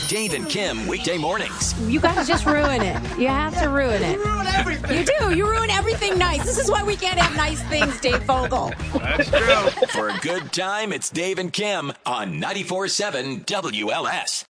Dave and Kim, weekday mornings. You guys just ruin it. You have to ruin it. You ruin everything. You do. You ruin everything nice. This is why we can't have nice things, Dave Fogle. That's true. For a good time, it's Dave and Kim on 94.7 WLS.